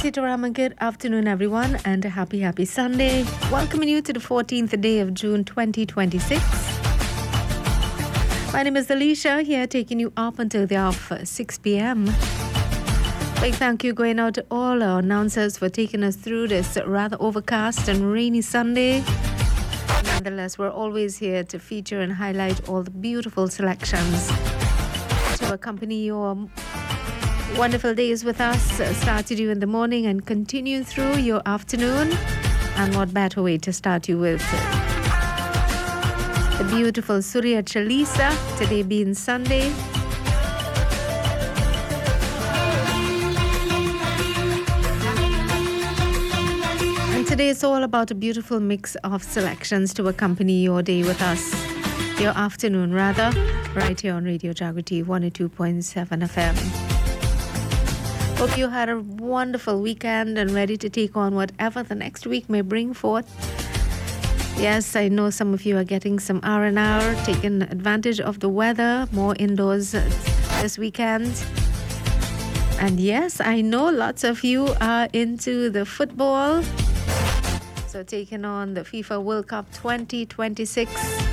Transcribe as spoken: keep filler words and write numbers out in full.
Sitarama, good afternoon, everyone, and a happy, happy Sunday. Welcoming you to the fourteenth day of June twenty twenty-six. My name is Alicia, here taking you up until the hour of six p.m. Big thank you going out to all our announcers for taking us through this rather overcast and rainy Sunday. Nonetheless, we're always here to feature and highlight all the beautiful selections to accompany your wonderful days with us. Uh, started you in the morning and continue through your afternoon. And what better way to start you with the beautiful Surya Chalisa, today being Sunday. And today it's all about a beautiful mix of selections to accompany your day with us, your afternoon rather, right here on Radio Jagriti one oh two point seven F M. Hope you had a wonderful weekend and ready to take on whatever the next week may bring forth. Yes, I know some of you are getting some R and R, taking advantage of the weather, more indoors this weekend. And yes, I know lots of you are into the football. So taking on the FIFA World Cup twenty twenty-six.